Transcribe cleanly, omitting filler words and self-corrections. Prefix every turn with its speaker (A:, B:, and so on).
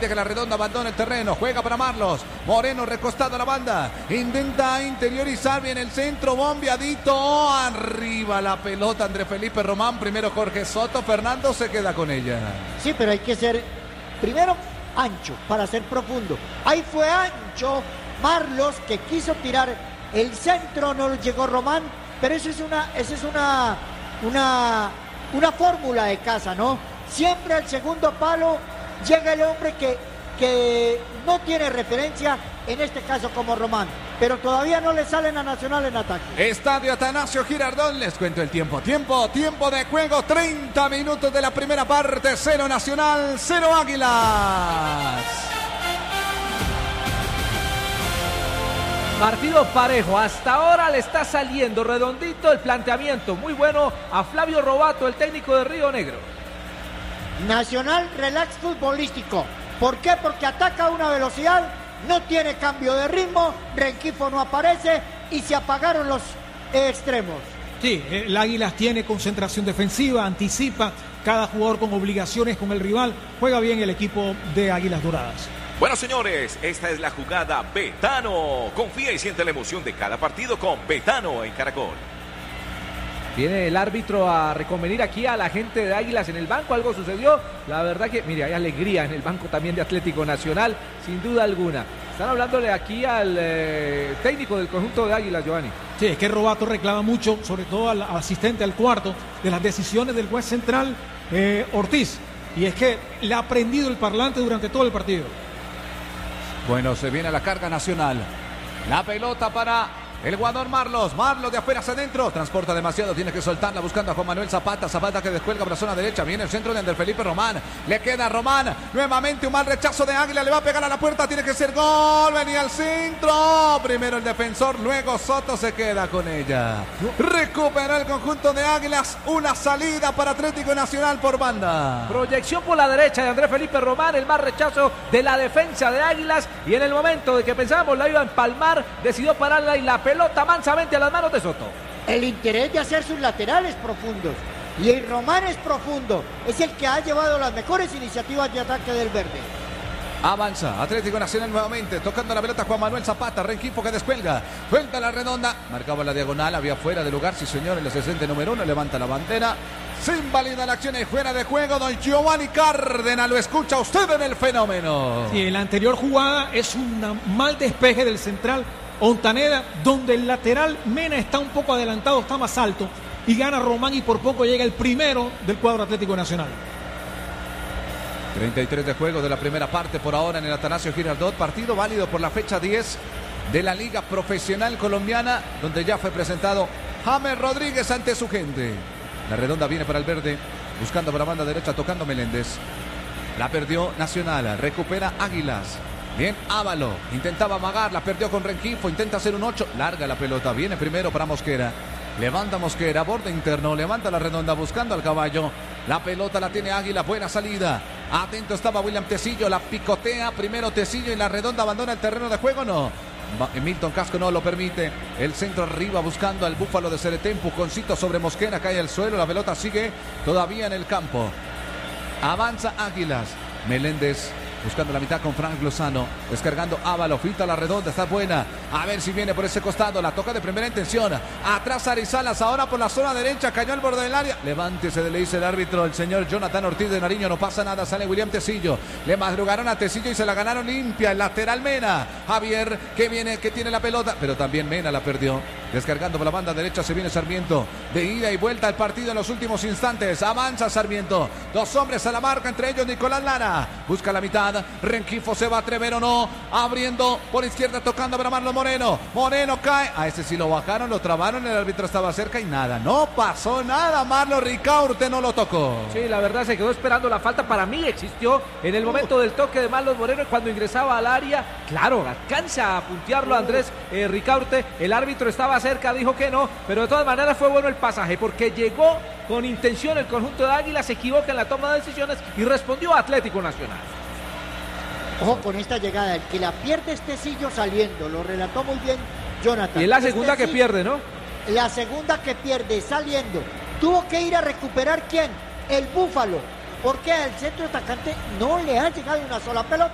A: permite que la redonda abandone el terreno. Juega para Marlos. Moreno recostado a la banda. Intenta interiorizar bien el centro. Bombeadito. Arriba la pelota Andrés Felipe Román. Primero Jorge Soto. Fernando se queda con ella.
B: Sí, pero hay que ser primero ancho para ser profundo. Ahí fue ancho Marlos, que quiso tirar el centro, no llegó Román, pero esa es una fórmula de casa, ¿no? Siempre al segundo palo llega el hombre que no tiene referencia, en este caso como Román, pero todavía no le salen a Nacional en ataque.
A: Estadio Atanasio Girardot, les cuento el tiempo de juego, 30 minutos de la primera parte, 0 Nacional, 0 Águilas.
C: Partido parejo, hasta ahora le está saliendo redondito el planteamiento, muy bueno a Flavio Robato, el técnico de Río Negro.
B: Nacional relax futbolístico, ¿por qué? Porque ataca a una velocidad, no tiene cambio de ritmo, Rengifo no aparece y se apagaron los extremos.
D: Sí, el Águilas tiene concentración defensiva, anticipa cada jugador con obligaciones con el rival, juega bien el equipo de Águilas Doradas.
E: Bueno, señores, esta es la jugada Betano. Confía y siente la emoción de cada partido con Betano en Caracol.
C: Viene el árbitro a reconvenir aquí a la gente de Águilas en el banco, algo sucedió, la verdad que, mire, hay alegría en el banco también de Atlético Nacional, sin duda alguna. Están hablándole aquí al técnico del conjunto de Águilas, Giovanni.
D: Sí, es que Robato reclama mucho, sobre todo al asistente al cuarto, de las decisiones del juez central, Ortiz, y es que le ha prendido el parlante durante todo el partido.
A: Bueno, se viene la carga Nacional. La pelota para el jugador Marlos de afuera hacia adentro, transporta demasiado, tiene que soltarla buscando a Juan Manuel Zapata que descuelga por la zona derecha, viene el centro de Andrés Felipe Román, le queda a Román, nuevamente un mal rechazo de Águila, le va a pegar a la puerta, tiene que ser gol, venía al centro, primero el defensor, luego Soto se queda con ella, recupera el conjunto de Águilas, una salida para Atlético Nacional por banda.
C: Proyección por la derecha de Andrés Felipe Román, el mal rechazo de la defensa de Águilas, y en el momento de que pensábamos la iba a empalmar, decidió pararla y la pelota mansamente a las manos de Soto.
B: El interés de hacer sus laterales profundos, y el Román es profundo, es el que ha llevado las mejores iniciativas de ataque del verde.
A: Avanza Atlético Nacional nuevamente, tocando la pelota Juan Manuel Zapata, Rengifo que descuelga, suelta la redonda, marcaba la diagonal, había fuera de lugar, sí señor, el asistente número 1, levanta la bandera, se invalida la acción y fuera de juego, don Giovanni Cárdenas, lo escucha usted en el fenómeno.
D: Sí, en la anterior jugada es un mal despeje del central Ontaneda, donde el lateral Mena está un poco adelantado, está más alto, y gana Román y por poco llega el primero del cuadro Atlético Nacional.
A: 33 de juego de la primera parte por ahora en el Atanasio Girardot, partido válido por la fecha 10 de la Liga Profesional Colombiana, donde ya fue presentado James Rodríguez ante su gente. La redonda viene para el verde, buscando para la banda derecha, tocando Meléndez. La perdió Nacional, recupera Águilas. Bien, Ávalo, intentaba amagar, la perdió con Rengifo, intenta hacer un 8, larga la pelota, viene primero para Mosquera. Levanta Mosquera, borde interno, levanta la redonda buscando al caballo. La pelota la tiene Águila, buena salida. Atento estaba William Tecillo, la picotea primero Tecillo y la redonda abandona el terreno de juego, no. Milton Casco no lo permite. El centro arriba buscando al Búfalo de Cereté, empujoncito sobre Mosquera, cae al suelo, la pelota sigue todavía en el campo. Avanza Águilas, Meléndez buscando la mitad con Frank Lozano, descargando Ávalo, filtra la redonda, está buena, a ver si viene por ese costado, la toca de primera intención, atrás Arizalas, ahora por la zona derecha, cayó al borde del área, levántese, le dice el árbitro, el señor Jonathan Ortiz de Nariño, no pasa nada, sale William Tecillo, le madrugaron a Tecillo y se la ganaron limpia, el lateral Mena, Javier, que viene, que tiene la pelota, pero también Mena la perdió, descargando por la banda derecha, se viene Sarmiento, de ida y vuelta al partido en los últimos instantes, avanza Sarmiento, dos hombres a la marca, entre ellos Nicolás Lara, busca la mitad, Rengifo se va a atrever o no, abriendo por izquierda, tocando para Marlon Moreno, Moreno cae, a ese sí lo bajaron, lo trabaron, el árbitro estaba cerca y nada, no pasó nada, Marlon Ricaurte no lo tocó.
C: Sí, la verdad se quedó esperando la falta, para mí existió en el momento del toque de Marlon Moreno cuando ingresaba al área, claro, alcanza a puntearlo Andrés Ricaurte, el árbitro estaba cerca, dijo que no, pero de todas maneras fue bueno el pasaje, porque llegó con intención el conjunto de Águila, se equivoca en la toma de decisiones y respondió a Atlético Nacional.
B: Ojo con esta llegada, el que la pierde es Tecillo saliendo, lo relató muy bien Jonathan.
C: Y es la segunda que pierde, ¿no?
B: La segunda que pierde saliendo. Tuvo que ir a recuperar ¿quién? El Búfalo, porque al centro atacante no le ha llegado una sola pelota.